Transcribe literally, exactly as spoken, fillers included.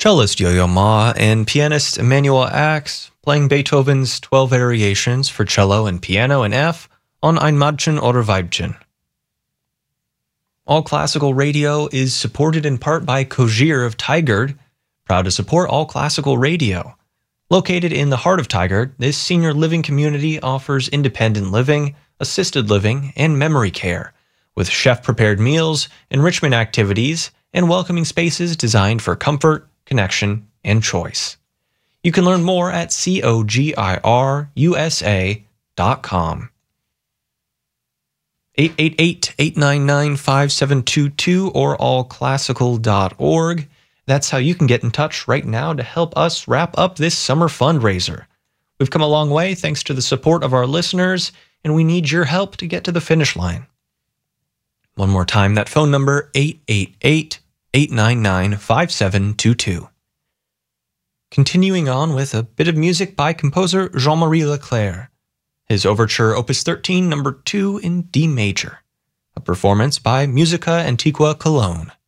Cellist Yo-Yo Ma and pianist Emanuel Ax playing Beethoven's twelve variations for cello and piano in F on Ein Mädchen oder Weibchen. All Classical Radio is supported in part by Kojir of Tigard, proud to support All Classical Radio. Located in the heart of Tigard, this senior living community offers independent living, assisted living, and memory care, with chef-prepared meals, enrichment activities, and welcoming spaces designed for comfort, connection, and choice. You can learn more at cogirusa dot com. eight eight eight, eight nine nine, five seven two two or all classical dot org. That's how you can get in touch right now to help us wrap up this summer fundraiser. We've come a long way thanks to the support of our listeners, and we need your help to get to the finish line. One more time, that phone number, eight eight eight, eight nine nine, five seven two two. Continuing on with a bit of music by composer Jean-Marie Leclerc. His Overture Opus thirteen, number two in D major. A performance by Musica Antiqua Cologne.